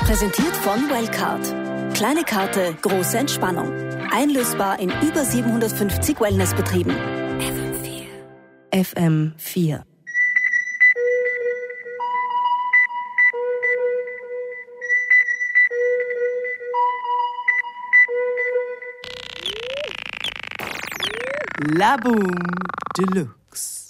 Präsentiert von Wellcard. Kleine Karte, große Entspannung. Einlösbar in über 750 Wellnessbetrieben. FM4. La Boom Deluxe.